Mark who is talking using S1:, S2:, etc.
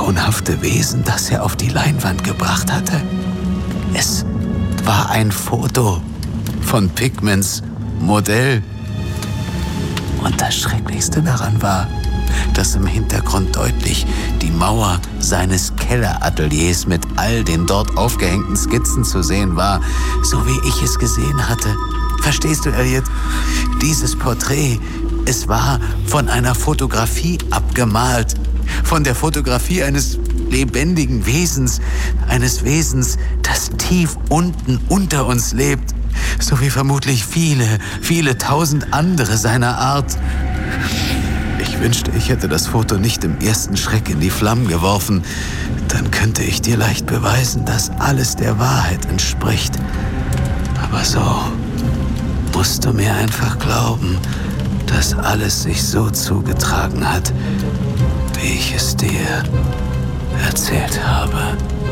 S1: grauenhafte Wesen, das er auf die Leinwand gebracht hatte. Es war ein Foto von Pigments Modell. Und das Schrecklichste daran war, dass im Hintergrund deutlich die Mauer seines Kellerateliers mit all den dort aufgehängten Skizzen zu sehen war, so wie ich es gesehen hatte. Verstehst du, Elliot? Dieses Porträt, es war von einer Fotografie abgemalt. Von der Fotografie eines lebendigen Wesens, eines Wesens, das tief unten unter uns lebt. So wie vermutlich viele, viele tausend andere seiner Art. Ich wünschte, ich hätte das Foto nicht im ersten Schreck in die Flammen geworfen. Dann könnte ich dir leicht beweisen, dass alles der Wahrheit entspricht. Aber so musst du mir einfach glauben, dass alles sich so zugetragen hat, wie ich es dir erzählt habe.